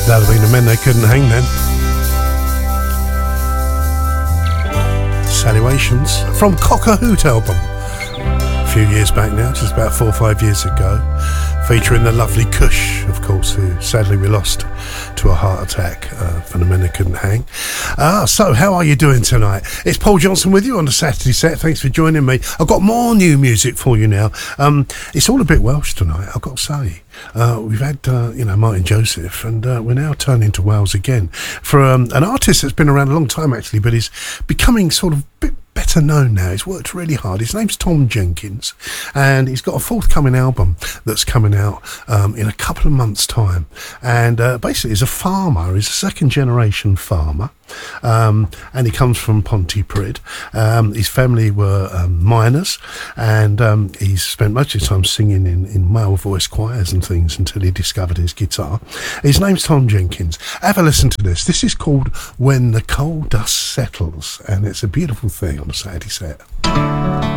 That'd have been the Men They Couldn't Hang then. Salutations from Cock-a-Hoot album. A few years back now, just about 4 or 5 years ago. Featuring the lovely Kush, of course, who sadly we lost to a heart attack for the Men That Couldn't Hang. So how are you doing tonight? It's Paul Johnson with you on the Saturday set. Thanks for joining me. I've got more new music for you now. It's all a bit Welsh tonight, I've got to say. We've had, Martin Joseph, and we're now turning to Wales again for an artist that's been around a long time, actually, but is becoming sort of a bit better known now. He's worked really hard. His name's Tom Jenkins, and he's got a forthcoming album that's coming out in a couple of months' time. And basically, he's a farmer. He's a second-generation farmer, and he comes from Pontypridd. His family were miners, and he's spent most of his time singing in male voice choirs and things until he discovered his guitar. His name's Tom Jenkins. Have a listen to this. This is called When the Coal Dust Settles, and it's a beautiful thing on the Saturday set.